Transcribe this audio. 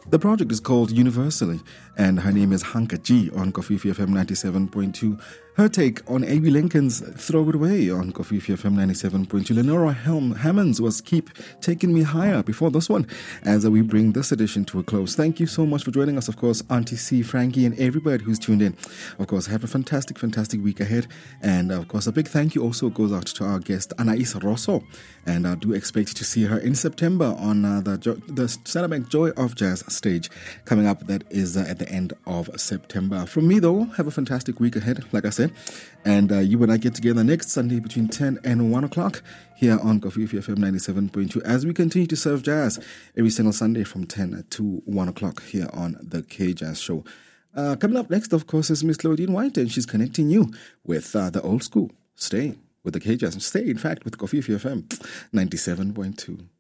The project is called Universally, and her name is Hanka G on Kofifi FM 97.2. Her take on A.B. Lincoln's Throw It Away on Kofifi FM 97.2. Lenora Hammonds was Keep Taking Me Higher before this one, as we bring this edition to a close. Thank you so much for joining us, of course, Auntie C, Frankie, and everybody who's tuned in. Of course, have a fantastic week ahead. And, of course, a big thank you also goes out to our guest, Anais Rosso. And I do expect to see her in September on the Cederbank Joy of Jazz stage coming up. That is at the end of September. From me, though, have a fantastic week ahead, like I said. And you and I get together next Sunday between 10 and 1 o'clock here on Kofifi FM 97.2 as we continue to serve jazz every single Sunday from 10 to 1 o'clock here on the K-Jazz Show. Coming up next, of course, is Miss Claudine White, and she's connecting you with the old school. Stay with the K-Jazz. Stay, in fact, with Kofifi FM 97.2.